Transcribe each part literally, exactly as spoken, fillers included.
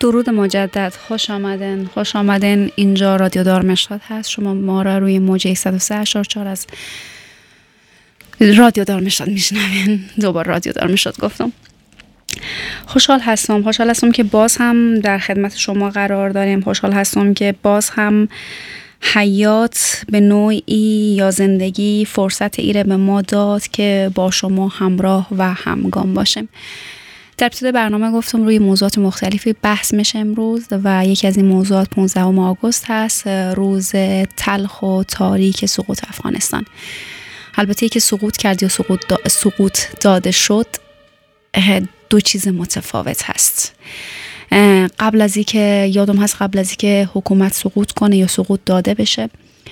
درود مجدد، خوش آمدن خوش آمدن اینجا رادیو دارمشتاد هست. شما ما را روی موج صد و سه اشار چهار از رادیو دارمشتاد میشنوین. دوباره رادیو دارمشتاد گفتم. خوشحال هستم خوشحال هستم که باز هم در خدمت شما قرار داریم. خوشحال هستم که باز هم حیات به نوعی یا زندگی فرصت ایره به ما داد که با شما همراه و همگام باشیم. در ابتدای برنامه گفتم روی موضوعات مختلفی بحث میشه امروز و یکی از این موضوعات پانزدهم آگوست هست، روز تلخ و تاریک سقوط افغانستان. البته که سقوط کرد یا سقوط, دا سقوط داده شد دو چیز متفاوت هست. قبل از اینکه یادم هست قبل از اینکه حکومت سقوط کنه یا سقوط داده بشه،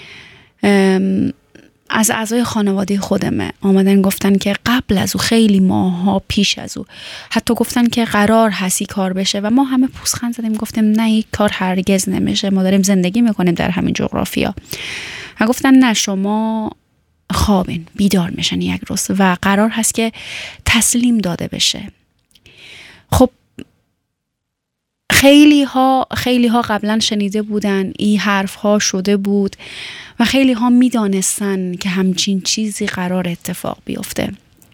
از اعضای خانواده خودمه آمدن گفتن که قبل از او خیلی ماها پیش از او حتی گفتن که قرار هستی کار بشه و ما همه پوزخند زدیم گفتیم نه این کار هرگز نمیشه، ما داریم زندگی میکنیم در همین جغرافیا. و گفتن نه شما خوابین بیدار میشن یک روز و قرار هست که تسلیم داده بشه. خب خیلی ها خیلی ها قبلا شنیده بودن، این حرف ها شده بود و خیلی ها می دانستن که همچین چیزی قرار اتفاق بیفته.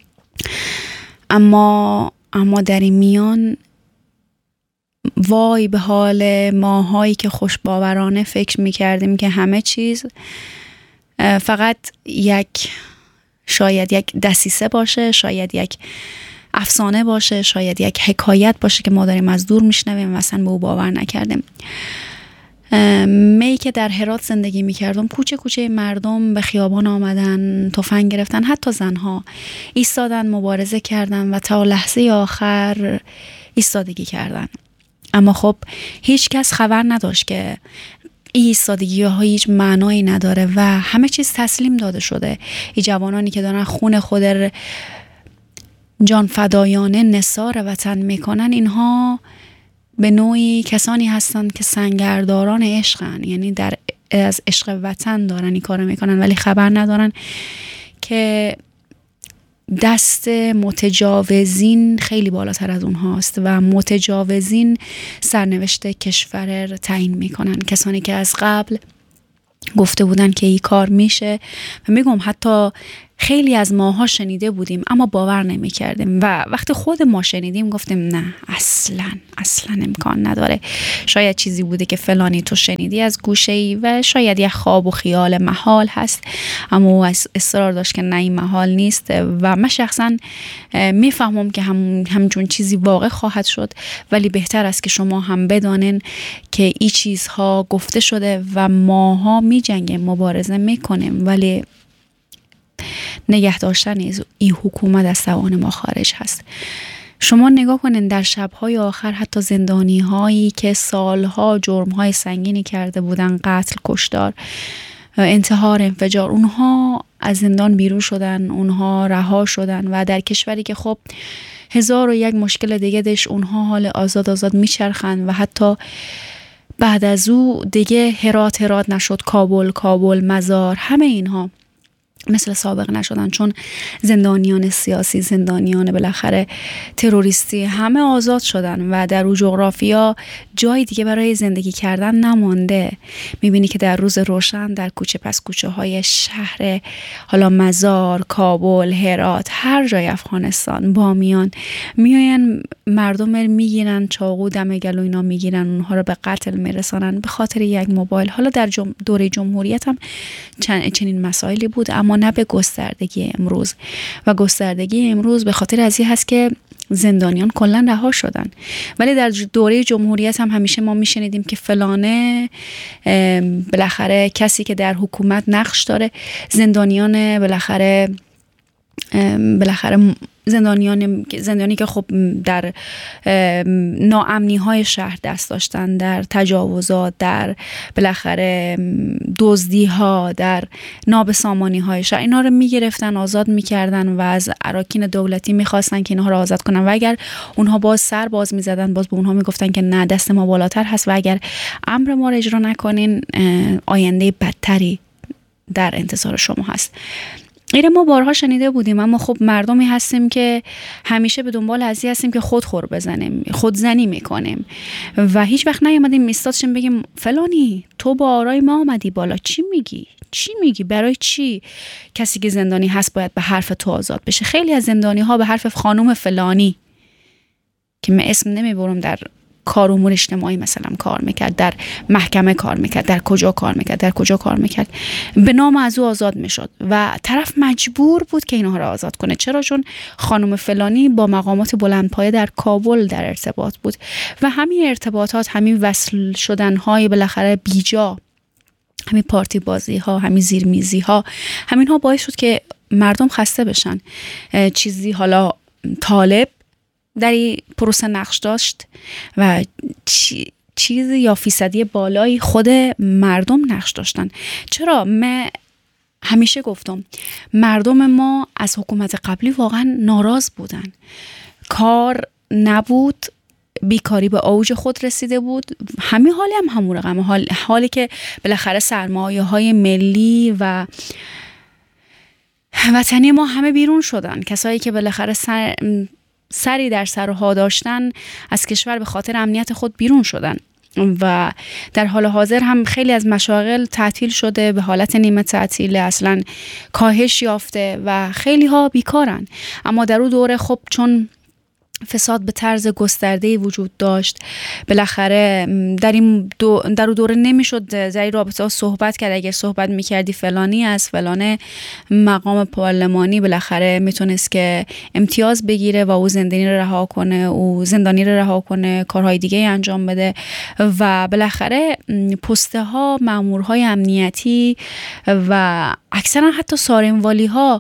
اما اما در این میان وای به حال ماهایی که خوشباورانه فکر می کردیم که همه چیز فقط یک شاید یک دسیسه باشه، شاید یک افسانه باشه، شاید یک حکایت باشه که ما داریم از دور میشنویم و اصلا به او باور نکردیم. می که در هرات زندگی میکردم، کوچه کوچه مردم به خیابان آمدن، تفنگ گرفتن، حتی زنها ایستادن مبارزه کردن و تا لحظه آخر ایستادگی کردن. اما خب هیچ کس خبر نداشت که این ایستادگی ها هیچ معنایی نداره و همه چیز تسلیم داده شده. این جوانانی که دارن خون خود جان فدایانه نثار وطن میکنن، اینها به نوعی کسانی هستند که سنگرداران عشقن، یعنی در از عشق وطن دارن این کارو میکنن ولی خبر ندارن که دست متجاوزین خیلی بالاتر از اونهاست و متجاوزین سرنوشت کشور رو تعیین میکنن. کسانی که از قبل گفته بودن که این کار میشه و میگم حتی خیلی از ماها شنیده بودیم اما باور نمی کردیم و وقتی خود ما شنیدیم گفتیم نه اصلا اصلا امکان نداره. شاید چیزی بوده که فلانی تو شنیدی از گوشه ای و شاید یه خواب و خیال محال هست، اما او اصرار داشت که نه این محال نیست و من شخصا میفهمم که هم همچون چیزی واقع خواهد شد، ولی بهتر است که شما هم بدانین که این چیزها گفته شده و ماها می جنگیم مبارزه میکنیم ولی نگه داشتن این حکومت از توان ما خارج هست. شما نگاه کنین در شبهای آخر حتی زندانی هایی که سالها جرم های سنگینی کرده بودن، قتل، کشتار، انتحار، انفجار، اونها از زندان بیرون شدن، اونها رها شدن و در کشوری که خب هزار و یک مشکل دیگه داشت اونها حال آزاد آزاد میچرخن و حتی بعد از او دیگه هرات هرات نشد، کابل کابل، مزار، همه اینها مثل سابق نشدن چون زندانیان سیاسی، زندانیان بالاخره تروریستی همه آزاد شدن و در اون جغرافیا جای دیگه برای زندگی کردن نمانده. میبینی که در روز روشن در کوچه پس کوچه های شهر، حالا مزار، کابل، هرات، هر جای افغانستان، بامیان، میاین مردم میگیرن چاقو دم گلو اینا میگیرن، اونها رو به قتل میرسانن به خاطر یک موبایل. حالا در جم... دوره جمهوریت هم چن... چنین مسائلی بود اما نه به گستردگی امروز و گستردگی امروز به خاطر از این هست که زندانیان کلا رها شدن. ولی در دوره جمهوریت هم همیشه ما میشنیدیم که فلانه بالاخره کسی که در حکومت نقش داره، زندانیان بالاخره بالاخره زندانیان زندانی که خب در ناامنی های شهر دست داشتن، در تجاوزات، در بالاخره دزدی ها، در نابسامانی های شهر، اینا رو میگرفتن آزاد میکردن و از اراکین دولتی میخواستن که اینها رو آزاد کنن و اگر اونها باز سر باز میزدن باز به اونها میگفتن که نه دست ما بالاتر هست و اگر امر ما رو اجرا نکنین آینده بدتری در انتظار شما هست. ایره ما بارها شنیده بودیم، اما خب مردمی هستیم که همیشه به دنبال ازی هستیم که خود خور بزنیم، خودزنی میکنیم و هیچ وقت نیومدیم میستادشیم بگیم فلانی تو با آرای ما آمدی بالا، چی میگی؟ چی میگی؟ برای چی کسی که زندانی هست باید به حرف تو آزاد بشه؟ خیلی از زندانی ها به حرف خانم فلانی که من اسم نمیبرم در کار امور اجتماعی مثلا کار میکرد، در محکمه کار میکرد، در کجا کار میکرد، در کجا کار میکرد، به نام از او آزاد میشد و طرف مجبور بود که اینها را آزاد کنه. چرا؟ چون خانم فلانی با مقامات بلندپایه در کابل در ارتباط بود و همین ارتباطات، همین وصل شدن های بالاخره بیجا، همین پارتی بازی ها، همین زیرمیزی ها، همین ها باعث شد که مردم خسته بشن. چیزی حالا طالب در این پروسه نقش داشت و چیزی یا فیصدی بالایی خود مردم نقش داشتن. چرا؟ من همیشه گفتم مردم ما از حکومت قبلی واقعا ناراض بودن، کار نبود، بیکاری به اوج خود رسیده بود، همین حالی هم همون رقم، حال حالی که بالاخره سرمایه های ملی و وطنی ما همه بیرون شدن. کسایی که بالاخره سر سری در سرها داشتن از کشور به خاطر امنیت خود بیرون شدن و در حال حاضر هم خیلی از مشاغل تعطیل شده، به حالت نیمه تعطیل، اصلا کاهش یافته و خیلی ها بیکارن. اما در اون دوره خب چون فساد به طرز گسترده‌ای وجود داشت، بالاخره در این دو در اون دوره نمیشد در این رابطه صحبت کرد. اگر صحبت میکردی فلانی از فلان مقام پارلمانی بالاخره میتونست که امتیاز بگیره و او زندانی رو رها کنه، او زندانی رو رها کنه، کارهای دیگه انجام بده و بالاخره پسته ها، مامورهای امنیتی و اکثرا حتی سارنوالی ها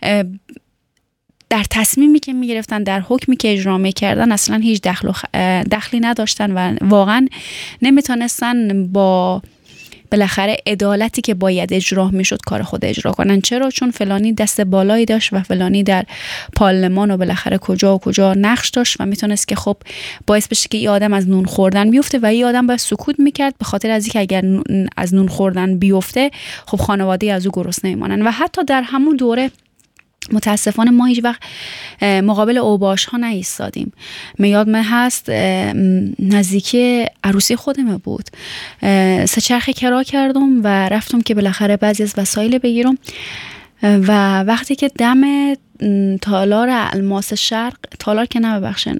در تصمیمی که میگرفتن، در حکمی که اجرا میکردن اصلا هیچ دخل خ... دخلی نداشتن و واقعا نمیتونستن با بالاخره عدالتی که باید اجرا میشد کار خود اجرا کنن. چرا؟ چون فلانی دست بالایی داشت و فلانی در پارلمان و بالاخره کجا و کجا نقش داشت و میتونست که خب باعث بشه که این آدم از نون خوردن بیفته و این آدم باید سکوت میکرد به خاطر از اینکه اگر از نون خوردن بیفته خب خانواده از او گرسنه میمونن. و حتی در همون دوره متاسفانه ما هیچ وقت مقابل اوباش ها نایستادیم. من یاد من هست نزدیکی عروسی خودم بود، سه چرخی کرا کردم و رفتم که بالاخره بعضی از وسایل بگیرم و وقتی که دم تالار الماس شرق، تالار که نه ببخشن،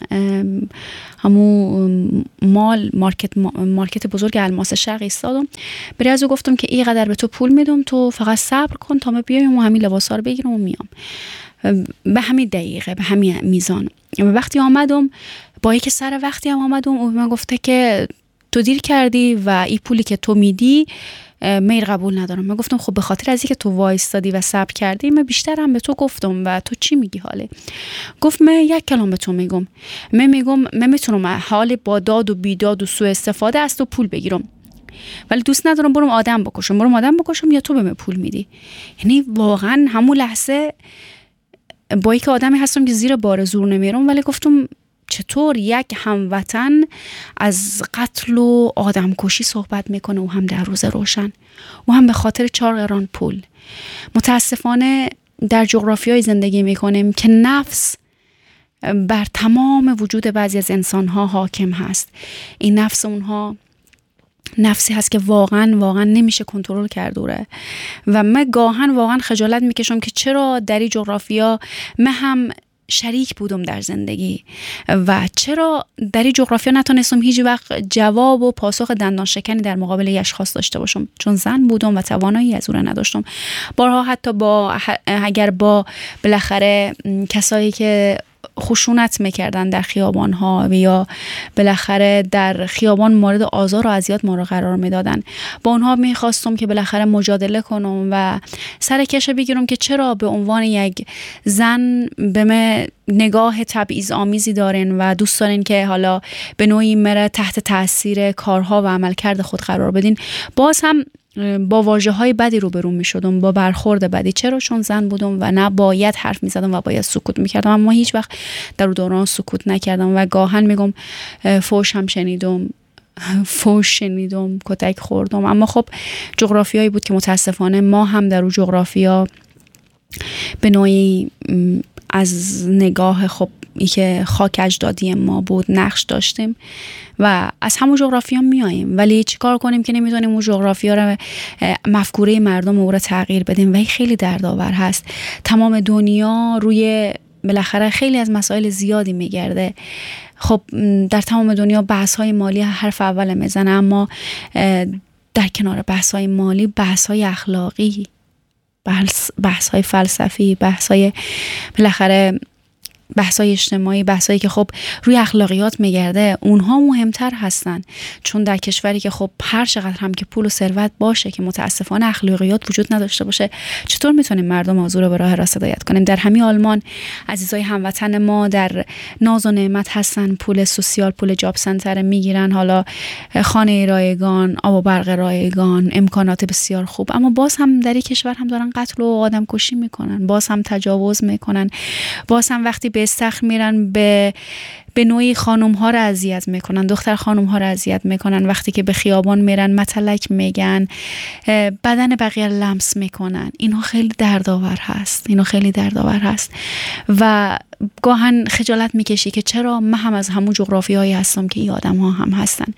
همون مال مارکت مارکت بزرگ الماس شرق ایستادم، بری از او گفتم که اینقدر به تو پول میدم، تو فقط صبر کن تا من بیام و همین لباسا رو بگیرم و میام. به همین دقیقه، به همین میزان. و وقتی آمدم با اینکه سر وقتی هم آمدم، او من گفته که تو دیر کردی و این پولی که تو میدی میر قبول ندارم. من گفتم خب به خاطر از اینکه تو وایستادی و صبر کردی من بیشتر هم به تو گفتم و تو چی میگی حاله؟ گفت من یک کلام به تو میگم، من میگم من میتونم حال با داد و بیداد و سوء استفاده از تو پول بگیرم، ولی دوست ندارم برم آدم بکشم، برم آدم بکشم یا تو به من پول میدی. یعنی واقعا همون لحظه با اینکه آدمی هستم که زیر بار زور نمیرم، ولی گفتم چطور یک هموطن از قتل و آدم کشی صحبت میکنه و هم در روز روشن و هم به خاطر چهار قران پول. متاسفانه در جغرافیای زندگی میکنیم که نفس بر تمام وجود بعضی از انسانها حاکم هست. این نفس اونها نفسی هست که واقعا واقعا نمیشه کنترل کرد دوره و من گاهن واقعا خجالت میکشم که چرا در این جغرافیا من هم شریک بودم در زندگی و چرا در این جغرافیا نتونستم هیچ وقت جواب و پاسخ دندان شکنی در مقابل یک اشخاص داشته باشم، چون زن بودم و توانایی از اون نداشتم. بارها حتی با اگر با بالاخره کسایی که خشونت میکردن در خیابان ها و یا بالاخره در خیابان مورد آزار و اذیت ما رو قرار میدادن، با اونها میخواستم که بالاخره مجادله کنم و سر کشه بگیرم که چرا به عنوان یک زن به من نگاه تبعیض آمیزی دارین و دوست دارین که حالا به نوعی مره تحت تاثیر کارها و عملکرد خود قرار بدین. باز هم با واژه‌های بدی روبرو می‌شدم، با برخورد بدی. چرا؟ چون زن بودم و نه باید حرف می‌زدم و باید سکوت می‌کردم، اما هیچ وقت در اون دوران سکوت نکردم و گاهن میگم فوش هم شنیدم فوش شنیدم کتک خوردم. اما خب جغرافیایی بود که متاسفانه ما هم در اون جغرافیا به نوعی از نگاه خب ای که خاک اجدادی ما بود نقش داشتیم و از همون جغرافیا میاییم، ولی چیکار کنیم که نمیتونیم اون جغرافیا رو مفکوره مردم او رو تغییر بدیم و این خیلی دردآور هست. تمام دنیا روی بالاخره خیلی از مسائل زیادی میگرده. خب در تمام دنیا بحث های مالی حرف اول میزنه، اما در کنار بحث های مالی بحث های اخلاقی، بحث, بحث های فلسفی، بحث های بالاخره بحثای اجتماعی، بحثایی که خب روی اخلاقیات میگرده، اونها مهمتر هستن. چون در کشوری که خب هر چقدر هم که پول و ثروت باشه که متاسفانه اخلاقیات وجود نداشته باشه، چطور میتونیم مردم آزور رو به راه راست هدایت کنیم؟ در همین آلمان عزیزای هموطن ما در ناز و نعمت هستن، پول سوسیال، پول جاب سنتر میگیرن، حالا خانه رایگان، آب و برق رایگان، امکانات بسیار خوب، اما باز هم در این کشور هم دارن قتل و آدم کشی میکنن، باز هم تجاوز میکنن، باز هم وقتی به استخر میرن به به نوعی خانم ها رو اذیت میکنن، دختر خانم ها رو اذیت میکنن، وقتی که به خیابان میرن متلک میگن، بدن بقیه رو لمس میکنن. اینو خیلی دردآور هست، اینو خیلی دردآور هست و گاهن خجالت میکشی که چرا من هم از همون جغرافیایی هستم که این آدم ها هم هستن.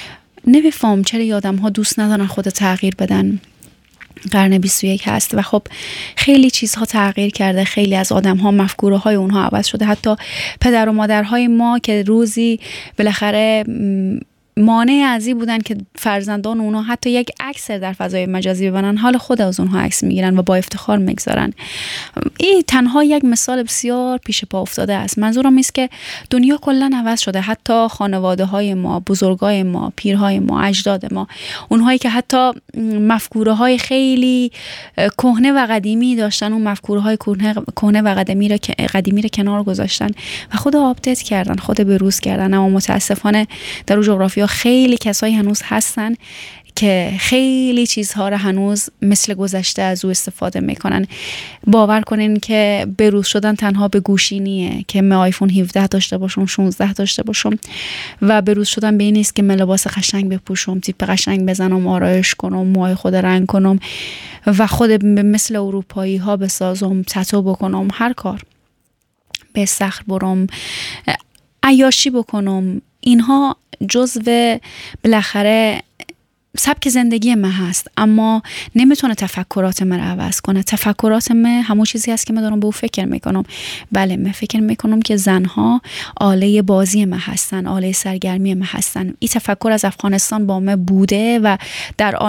نمیفهم چرا این آدم ها دوست ندارن خود تغییر بدن. قرن بیست و یک هست و خب خیلی چیزها تغییر کرده، خیلی از آدم ها مفکوره های اونها عوض شده. حتی پدر و مادرهای ما که روزی بالاخره مانع ازی بودن که فرزندان اونها حتی یک عکس در فضای مجازی ببرن، حال خود از اونها عکس میگیرن و با افتخار میگذارن. این تنها یک مثال بسیار پیش پا افتاده است. منظورم است که دنیا کلا عوض شده. حتی خانواده های ما، بزرگای ما، پیرهای ما، اجداد ما، اونهایی که حتی مفکوره های خیلی کهنه و قدیمی داشتن، اون مفکوره های کهنه و قدیمی را قدیمی را کنار گذاشتن و خود آپدیت کردن، خود بروز کردن. اما متاسفانه در اون جغرافیا خیلی کسایی هنوز هستن که خیلی چیزها رو هنوز مثل گذشته از او استفاده میکنن. باور کنین که بروز شدن تنها به گوشی نیه که من آیفون هفده داشته باشم، شانزده داشته باشم و بروز شدن به این نیست که من لباس قشنگ بپوشم، تیپ قشنگ بزنم، آرایش کنم، موهای خود رنگ کنم و خود مثل اروپایی ها بسازم، تتو بکنم، هر کار به استخر برم، عیاشی بکنم. اینها جزو بالاخره سبک زندگی من هست، اما نمیتونه تفکرات من رو عوض کنه. تفکرات من همون چیزی هست که من دارم به او فکر میکنم. بله، من فکر میکنم که زنها آله بازی من هستن، آله سرگرمی من هستن. این تفکر از افغانستان با من بوده و در